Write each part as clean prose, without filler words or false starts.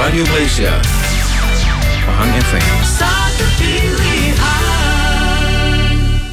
Radio Malaysia, Pahang FM. Satu pilihan.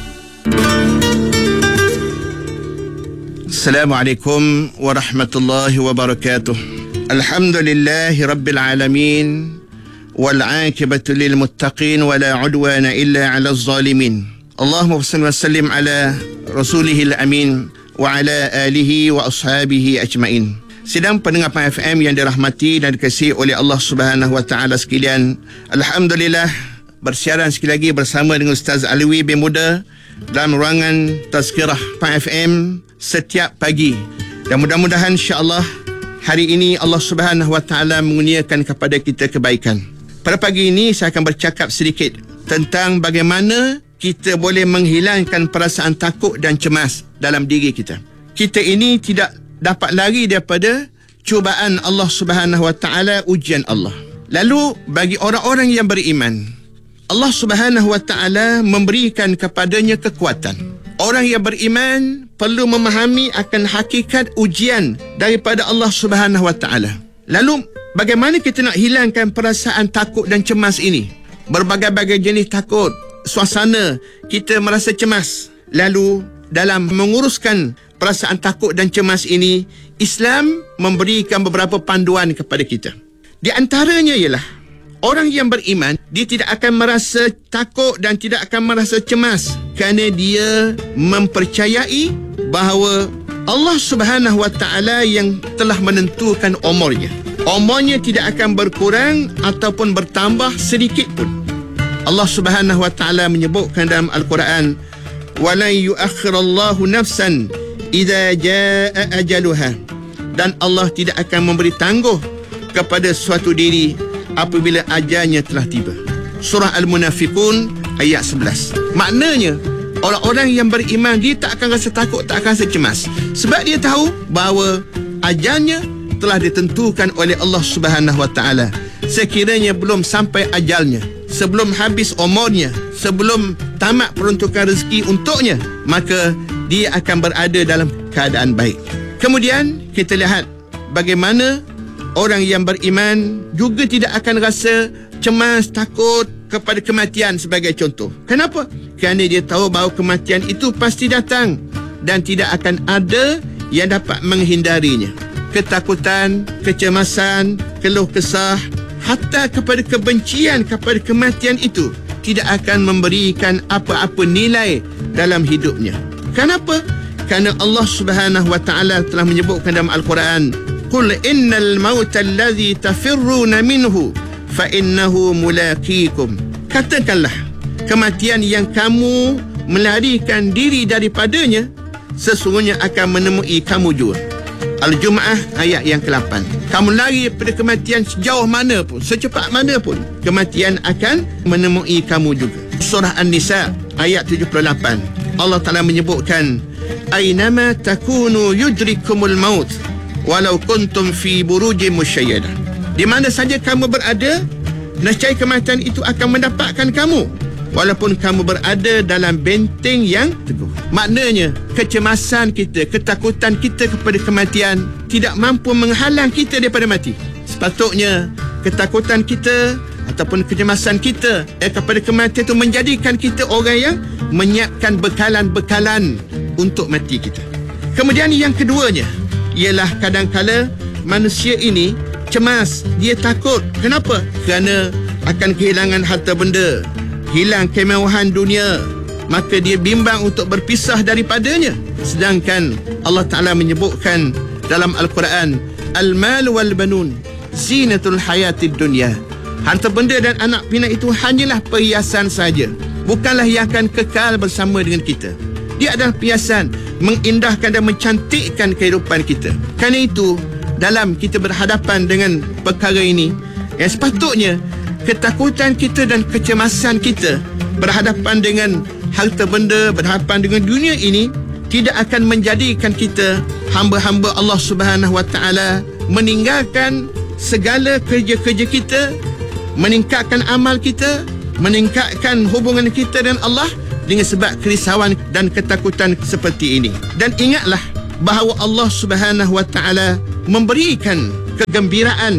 Assalamualaikum warahmatullahi wabarakatuh. Alhamdulillahi rabbil alamin. Wal-'aqibatu lil muttaqin wa la 'udwana illa 'alal zalimin. Allahumma salli wa sallim ala rasulihil amin wa ala alihi wa ashabihi ajmain. Sidang pendengar Pahang FM yang dirahmati dan dikasihi oleh Allah Subhanahu wa taala sekalian, alhamdulillah bersiaran sekali lagi bersama dengan Ustaz Alwi bin Muda dalam ruangan Tazkirah Pahang FM setiap pagi. Dan mudah-mudahan insya-Allah hari ini Allah Subhanahu wa taala mengurniakan kepada kita kebaikan. Pada pagi ini saya akan bercakap sedikit tentang bagaimana kita boleh menghilangkan perasaan takut dan cemas dalam diri kita. Kita ini tidak dapat lari daripada cubaan Allah Subhanahu wa taala, ujian Allah. Lalu bagi orang-orang yang beriman, Allah Subhanahu wa taala memberikan kepadanya kekuatan. Orang yang beriman perlu memahami akan hakikat ujian daripada Allah Subhanahu wa taala. Lalu bagaimana kita nak hilangkan perasaan takut dan cemas ini? Berbagai-bagai jenis takut, suasana kita merasa cemas. Lalu dalam menguruskan perasaan takut dan cemas ini, Islam memberikan beberapa panduan kepada kita. Di antaranya ialah orang yang beriman, dia tidak akan merasa takut dan tidak akan merasa cemas kerana dia mempercayai bahawa Allah Subhanahu wa taala yang telah menentukan umurnya. Umurnya tidak akan berkurang ataupun bertambah sedikit pun. Allah Subhanahu wa taala menyebutkan dalam Al-Quran, "Walan yu'akhkhirallahu nafsan idza jaa ajaluha." Dan Allah tidak akan memberi tangguh kepada suatu diri apabila ajalnya telah tiba. Surah Al-Munafiqun ayat 11. Maknanya orang-orang yang beriman dia tak akan rasa takut, tak akan rasa cemas, sebab dia tahu bahawa ajalnya telah ditentukan oleh Allah Subhanahu wa taala. Sekiranya belum sampai ajalnya, sebelum habis umurnya, sebelum tamat peruntukan rezeki untuknya, maka dia akan berada dalam keadaan baik. Kemudian kita lihat bagaimana orang yang beriman juga tidak akan rasa cemas, takut kepada kematian sebagai contoh. Kenapa? Kerana dia tahu bahawa kematian itu pasti datang dan tidak akan ada yang dapat menghindarinya. Ketakutan, kecemasan, keluh kesah, hatta kepada kebencian kepada kematian itu tidak akan memberikan apa-apa nilai dalam hidupnya. Kenapa? Kerana Allah Subhanahu wa taala telah menyebutkan dalam Al-Quran, "Qul innal mauta allazi tafirruna minhu fa innahu mulaqikum." Katakanlah, kematian yang kamu melarikan diri daripadanya sesungguhnya akan menemui kamu juga. Al-Jum'ah ayat yang ke-8. Kamu lari daripada kematian sejauh mana pun, secepat mana pun, kematian akan menemui kamu juga. Surah An-Nisa ayat 78. Allah Ta'ala menyebutkan, "Aynama takunu yudrikumul maut walau kuntum fi burujin musyayyadah." Di mana saja kamu berada, nescaya kematian itu akan mendapatkan kamu walaupun kamu berada dalam benteng yang teguh. Maknanya kecemasan kita, ketakutan kita kepada kematian tidak mampu menghalang kita daripada mati. Sepatutnya ketakutan kita ataupun kecemasan kita kepada kematian itu menjadikan kita orang yang menyiapkan bekalan-bekalan untuk mati kita. Kemudian yang keduanya ialah kadang-kala manusia ini cemas, dia takut. Kenapa? Kerana akan kehilangan harta benda, hilang kemewahan dunia, maka dia bimbang untuk berpisah daripadanya. Sedangkan Allah Ta'ala menyebutkan dalam Al-Quran, "Al-mal wal banun zinatul hayatid dunya." Harta benda dan anak pinak itu hanyalah perhiasan saja, bukanlah yang akan kekal bersama dengan kita. Dia adalah perhiasan mengindahkan dan mencantikkan kehidupan kita. Kerana itu, dalam kita berhadapan dengan perkara ini, yang sepatutnya ketakutan kita dan kecemasan kita berhadapan dengan harta benda, berhadapan dengan dunia ini tidak akan menjadikan kita hamba-hamba Allah Subhanahu wa taala meninggalkan segala kerja-kerja kita, meningkatkan amal kita, meningkatkan hubungan kita dengan Allah dengan sebab kerisauan dan ketakutan seperti ini. Dan ingatlah bahawa Allah Subhanahu wa taala memberikan kegembiraan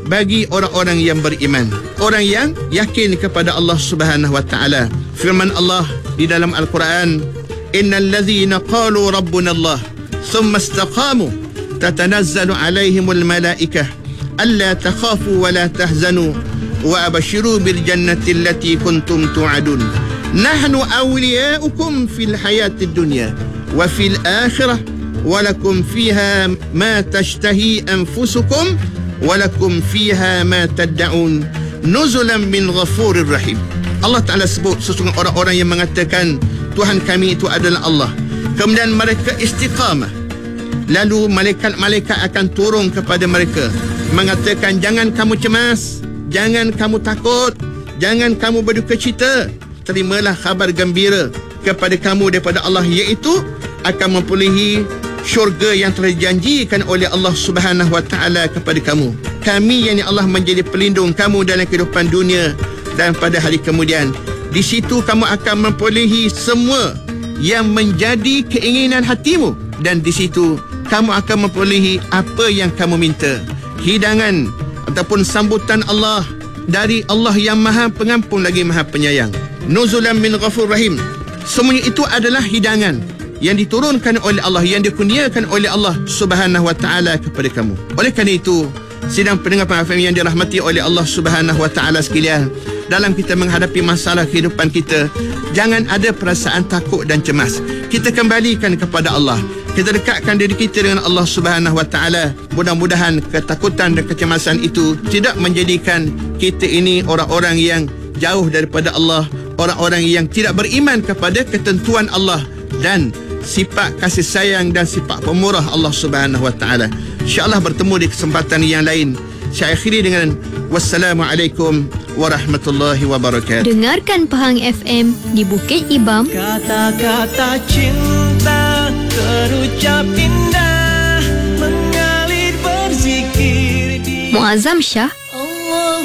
bagi orang-orang yang beriman, orang yang yakin kepada Allah Subhanahu wa taala. Firman Allah di dalam Al-Quran, innal ladzina qalu rabbuna Allah thumma istaqamu tatanazzalu alaihimul malaikah alla takhafu wa la tahzanu wa abashiru bil jannati allati kuntum tu'adun nahnu awliyaukum fil hayatid dunya wa fil akhirah walakum fiha ma tashtahi anfusukum walakum fiha ma tad'un nuzulan min ghafurir rahim. Allah Ta'ala sebut sesungguhnya orang-orang yang mengatakan Tuhan kami itu adalah Allah, kemudian mereka istiqamah, lalu malaikat-malaikat akan turun kepada mereka mengatakan, jangan kamu cemas, jangan kamu takut, jangan kamu berduka cita, terimalah khabar gembira kepada kamu daripada Allah, iaitu akan memperolehi syurga yang telah dijanjikan oleh Allah Subhanahu wa taala kepada kamu. Kami yang Allah menjadi pelindung kamu dalam kehidupan dunia dan pada hari kemudian. Di situ kamu akan memperolehi semua yang menjadi keinginan hatimu, dan di situ kamu akan memperolehi apa yang kamu minta. Hidangan ataupun sambutan Allah dari Allah yang Maha Pengampun lagi Maha Penyayang. Nuzulan min ghafur rahim. Semuanya itu adalah hidangan yang diturunkan oleh Allah, yang dikurniakan oleh Allah Subhanahu wa taala kepada kamu. Oleh kerana itu, sidang pendengar FM yang dirahmati oleh Allah Subhanahu wa taala sekalian, dalam kita menghadapi masalah kehidupan kita, jangan ada perasaan takut dan cemas. Kita kembalikan kepada Allah. Kita dekatkan diri kita dengan Allah Subhanahu wa taala. Mudah-mudahan ketakutan dan kecemasan itu tidak menjadikan kita ini orang-orang yang jauh daripada Allah, orang-orang yang tidak beriman kepada ketentuan Allah dan sifat kasih sayang dan sifat pemurah Allah Subhanahu wa taala. InsyaAllah bertemu di kesempatan yang lain. Saya akhiri dengan wassalamualaikum warahmatullahi wabarakatuh. Dengarkan Pahang FM di Bukit Ibam. Kata-kata cinta terucap indah, mengalir berzikir di Muazzam Shah